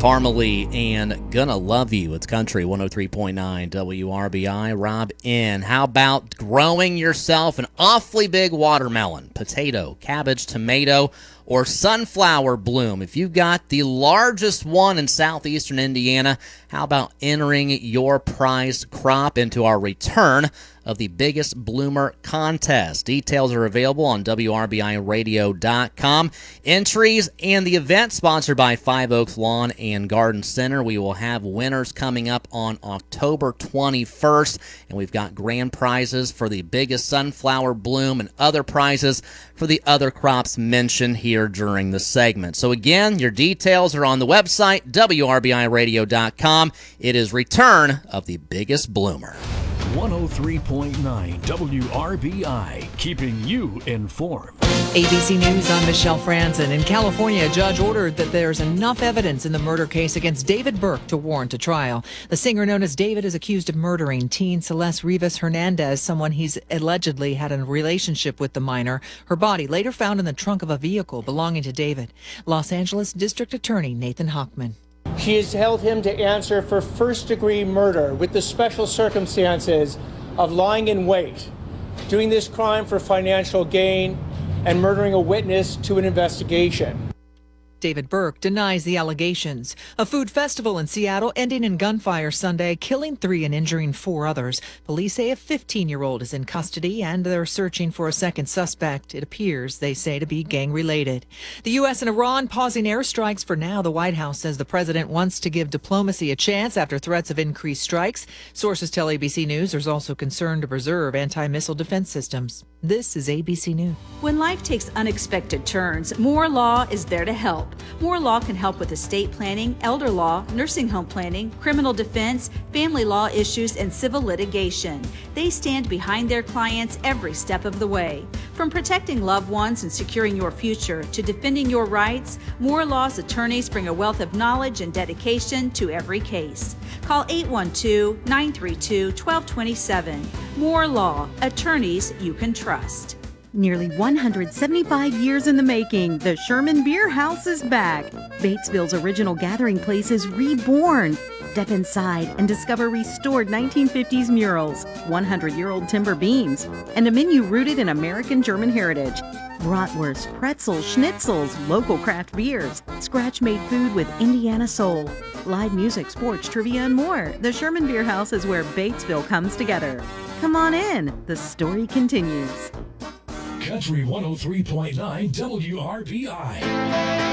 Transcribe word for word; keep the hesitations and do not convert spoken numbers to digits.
Parmalee and Gonna Love You. It's Country one oh three point nine W R B I. Rob in. How about growing yourself an awfully big watermelon, potato, cabbage, tomato, or sunflower bloom? If you've got the largest one in southeastern Indiana, how about entering your prized crop into our return of the Biggest Bloomer contest? Details are available on W R B I radio dot com. Entries and the event sponsored by Five Oaks Lawn and Garden Center. We will have winners coming up on October twenty-first, and we've got grand prizes for the biggest sunflower bloom and other prizes for the other crops mentioned here during the segment. So again, your details are on the website, W R B I radio dot com. It is return of the Biggest Bloomer. one oh three point nine W R B I, keeping you informed. A B C News, I'm Michelle Franzen. In California, a judge ordered that there's enough evidence in the murder case against David Burke to warrant a trial. The singer known as David is accused of murdering teen Celeste Rivas Hernandez, someone he's allegedly had a relationship with the minor. Her body later found in the trunk of a vehicle belonging to David. Los Angeles District Attorney Nathan Hochman. She has held him to answer for first-degree murder with the special circumstances of lying in wait, doing this crime for financial gain, and murdering a witness to an investigation. David Burke denies the allegations. A food festival in Seattle ending in gunfire Sunday, killing three and injuring four others. Police say a fifteen-year-old is in custody and they're searching for a second suspect. It appears, they say, to be gang-related. The U S and Iran pausing airstrikes for now. The White House says the president wants to give diplomacy a chance after threats of increased strikes. Sources tell A B C News there's also concern to preserve anti-missile defense systems. This is A B C News. When life takes unexpected turns, Moore Law is there to help. Moore Law can help with estate planning, elder law, nursing home planning, criminal defense, family law issues, and civil litigation. They stand behind their clients every step of the way. From protecting loved ones and securing your future to defending your rights, Moore Law's attorneys bring a wealth of knowledge and dedication to every case. Call eight one two, nine three two, one two two seven. Moore Law, attorneys you can trust. Nearly one hundred seventy-five years in the making, the Sherman Beer House is back. Batesville's original gathering place is reborn. Step inside and discover restored nineteen fifties murals, hundred-year-old timber beams, and a menu rooted in American-German heritage. Bratwurst, pretzels, schnitzels, local craft beers, scratch-made food with Indiana soul, live music, sports, trivia, and more. The Sherman Beer House is where Batesville comes together. Come on in. The story continues. Country one oh three point nine W R B I.